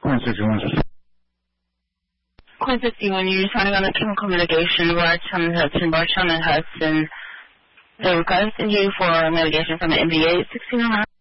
Quincy, when you're signing on the chemical mitigation, Rochon Hudson, they requested you for mitigation from the NBA 1609.